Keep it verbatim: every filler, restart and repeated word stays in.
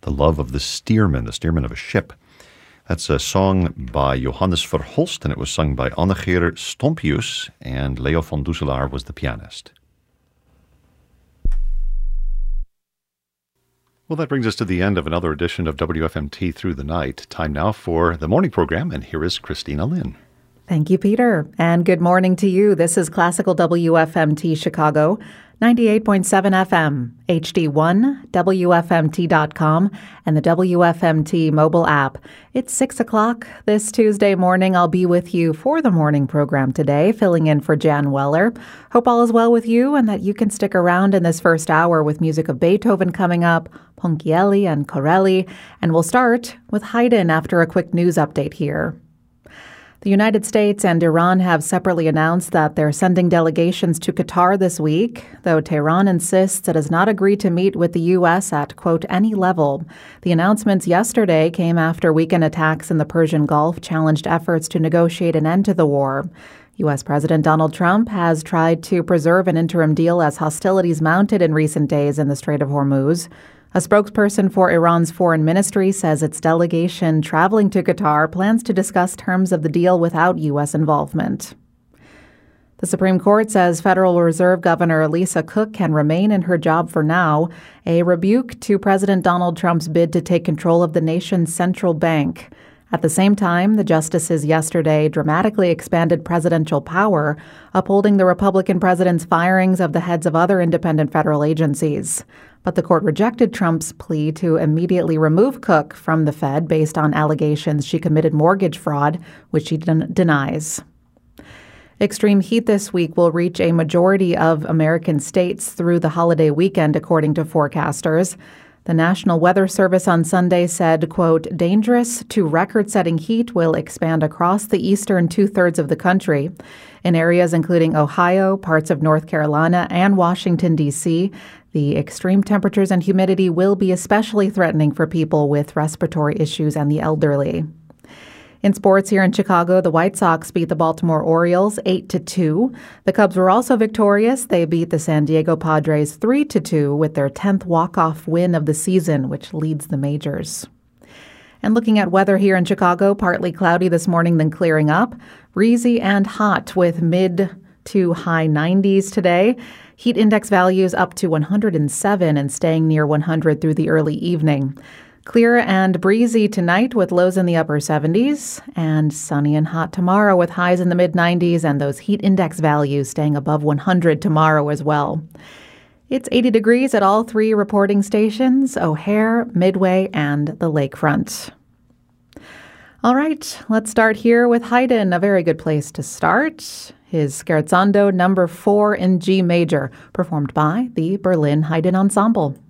The Love of the Steerman, the steerman of a ship. That's a song by Johannes Verholst, and it was sung by Annegeer Stompius, and Leo van Doeselaar was the pianist. Well, that brings us to the end of another edition of W F M T Through the Night. Time now for the morning program, and here is Christina Lynn. Thank you, Peter, and good morning to you. This is Classical W F M T Chicago, ninety-eight point seven F M, H D one, W F M T dot com, and the W F M T mobile app. It's six o'clock this Tuesday morning. I'll be with you for the morning program today, filling in for Jan Weller. Hope all is well with you and that you can stick around in this first hour with music of Beethoven coming up, Ponchielli and Corelli, and we'll start with Haydn after a quick news update here. The United States and Iran have separately announced that they're sending delegations to Qatar this week, though Tehran insists it has not agreed to meet with the U S at, quote, any level. The announcements yesterday came after weekend attacks in the Persian Gulf challenged efforts to negotiate an end to the war. U S. President Donald Trump has tried to preserve an interim deal as hostilities mounted in recent days in the Strait of Hormuz. A spokesperson for Iran's foreign ministry says its delegation traveling to Qatar plans to discuss terms of the deal without U S involvement. The Supreme Court says Federal Reserve Governor Lisa Cook can remain in her job for now, a rebuke to President Donald Trump's bid to take control of the nation's central bank. At the same time, the justices yesterday dramatically expanded presidential power, upholding the Republican president's firings of the heads of other independent federal agencies. But the court rejected Trump's plea to immediately remove Cook from the Fed based on allegations she committed mortgage fraud, which she den- denies. Extreme heat this week will reach a majority of American states through the holiday weekend, according to forecasters. The National Weather Service on Sunday said, quote, dangerous to record-setting heat will expand across the eastern two-thirds of the country. In areas including Ohio, parts of North Carolina, and Washington, D C, the extreme temperatures and humidity will be especially threatening for people with respiratory issues and the elderly. In sports here in Chicago, the White Sox beat the Baltimore Orioles eight to two. The Cubs were also victorious. They beat the San Diego Padres three to two with their tenth walk-off win of the season, which leads the majors. And looking at weather here in Chicago, partly cloudy this morning, then clearing up. Breezy and hot with mid to high nineties today. Heat index values up to one hundred seven and staying near one hundred through the early evening. Clear and breezy tonight with lows in the upper seventies, and sunny and hot tomorrow with highs in the mid nineties and those heat index values staying above one hundred tomorrow as well. It's eighty degrees at all three reporting stations, O'Hare, Midway, and the Lakefront. All right, let's start here with Haydn, a very good place to start. His Scherzando number four in G major, performed by the Berlin Haydn Ensemble.